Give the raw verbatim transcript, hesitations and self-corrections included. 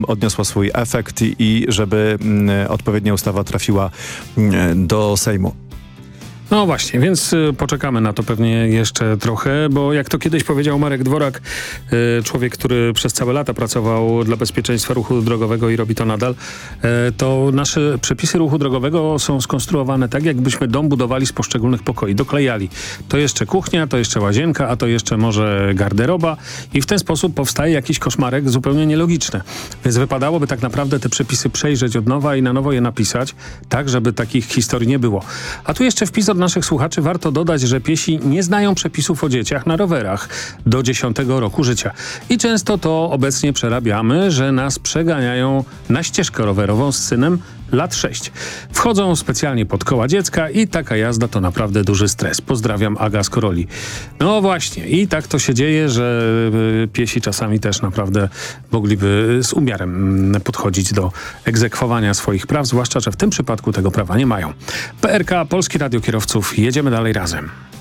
odniosła swój efekt i, i żeby mm, odpowiednia ustawa trafiła mm, do Sejmu. No właśnie, więc y, poczekamy na to pewnie jeszcze trochę, bo jak to kiedyś powiedział Marek Dworak, y, człowiek, który przez całe lata pracował dla bezpieczeństwa ruchu drogowego i robi to nadal, y, to nasze przepisy ruchu drogowego są skonstruowane tak, jakbyśmy dom budowali z poszczególnych pokoi, doklejali. To jeszcze kuchnia, to jeszcze łazienka, a to jeszcze może garderoba i w ten sposób powstaje jakiś koszmarek zupełnie nielogiczny. Więc wypadałoby tak naprawdę te przepisy przejrzeć od nowa i na nowo je napisać, tak żeby takich historii nie było. A tu jeszcze wpis od naszych słuchaczy warto dodać, że piesi nie znają przepisów o dzieciach na rowerach do dziesiątego roku życia. I często to obecnie przerabiamy, że nas przeganiają na ścieżkę rowerową z synem lat sześć. Wchodzą specjalnie pod koła dziecka i taka jazda to naprawdę duży stres. Pozdrawiam, Aga z Koroli. No właśnie, i tak to się dzieje, że piesi czasami też naprawdę mogliby z umiarem podchodzić do egzekwowania swoich praw, zwłaszcza, że w tym przypadku tego prawa nie mają. P R K, Polskie Radio Kierowców, jedziemy dalej razem.